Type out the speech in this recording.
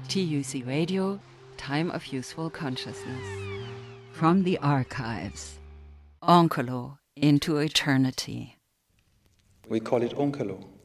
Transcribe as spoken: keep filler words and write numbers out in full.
T U C Radio, Time of Useful Consciousness. From the archives. Onkolo into eternity. We call it Onkolo.